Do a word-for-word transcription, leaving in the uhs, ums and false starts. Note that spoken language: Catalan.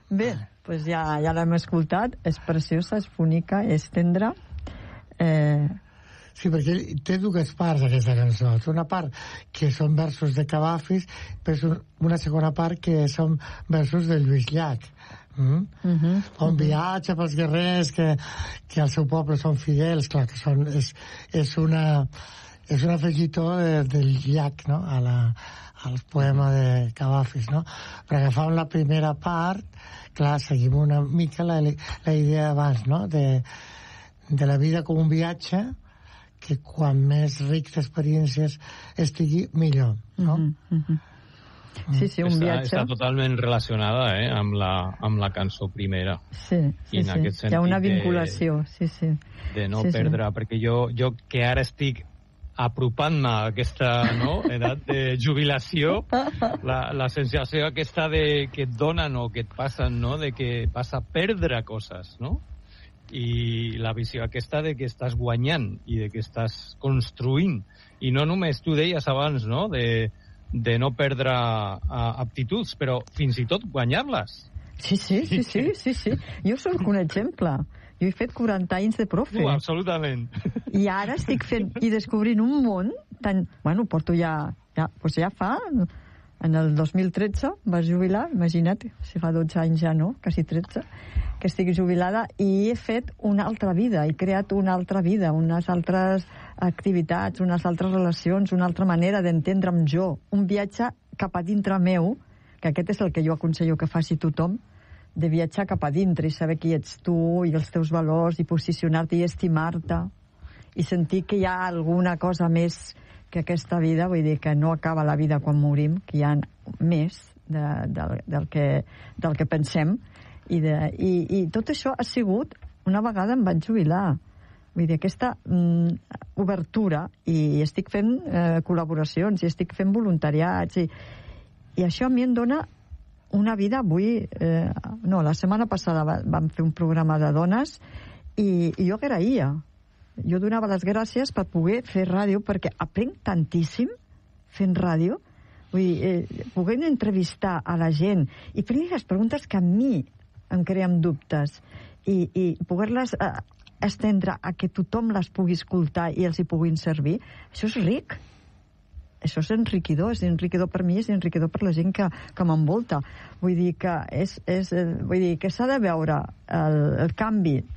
Bé, doncs ja, ja l'hem escoltat, és preciosa, és bonica, és tendra. Eh... Sí, perquè té dues parts aquesta cançó. Té una part que són versos de Cavafis, però una segona part que són versos de Lluís Llach. Mm? Uh-huh, un viatge pels guerrers que, que al seu poble són fidels, clar que són, és, és una és un afegitó de, del Llach, no? a la, al poema de Cavafis, no? Per agafar la primera part, clar, seguim una mica la, la idea abans, no? de, de la vida com un viatge que quan més ric d'experiències estigui, millor, no? Uh-huh, uh-huh. Sí, sí, un està, viatge... Està totalment relacionada eh, amb, la, amb la cançó primera. Sí, sí, sí. Hi ha una vinculació, de, sí, sí. De no sí, perdre, sí. perquè jo, jo que ara estic apropant-me a aquesta no, edat de jubilació, la, la sensació aquesta de, que et donen o que et passen, no, de que vas a perdre coses, no? I la visió aquesta de que estàs guanyant i de que estàs construint. I no només, tu deies abans, no?, de, de no perdre uh, aptituds, però fins i tot guanyar-les. Sí, sí, sí, sí, sí, sí. Jo soc un exemple. Jo he fet quaranta anys de profe. Uh, absolutament. I ara estic fent i descobrint un món tan... Bueno, porto ja... Ja, doncs ja fa... En el dos mil tretze vas jubilar, imagina't, si fa dotze anys ja no, quasi tretze, que estic jubilada, i he fet una altra vida, he creat una altra vida, unes altres activitats, unes altres relacions, una altra manera d'entendre'm jo, un viatge cap a dintre meu, que aquest és el que jo aconsello que faci tothom, de viatjar cap a dintre i saber qui ets tu i els teus valors i posicionar-te i estimar-te i sentir que hi ha alguna cosa més que aquesta vida, vull dir que no acaba la vida quan morim, que hi ha més de, de, del, que, del que pensem i, de, i, i tot això ha sigut, una vegada em vaig jubilar, vull dir, aquesta mm, obertura, i estic fent eh, col·laboracions i estic fent voluntariats i, i això a mi em dona una vida. Avui, eh, no, la setmana passada vam fer un programa de dones i, i jo agraïa. Jo donava les gràcies per poder fer ràdio, perquè aprenc tantíssim fent ràdio. Vull dir, eh, poder entrevistar a la gent i fer-li les preguntes que a mi em creen dubtes i, i poder-les eh, estendre a que tothom les pugui escoltar i els hi puguin servir, això és ric. Això és enriquidor, és enriquidor per mi, és enriquidor per la gent que, que m'envolta. Vull dir que és, és, vull dir que s'ha de veure el, el canvi